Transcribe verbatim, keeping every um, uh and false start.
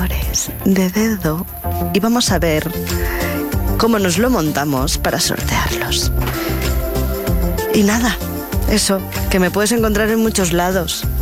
colores de dedo y vamos a ver cómo nos lo montamos para sortearlos. Y nada, eso, que me puedes encontrar en muchos lados.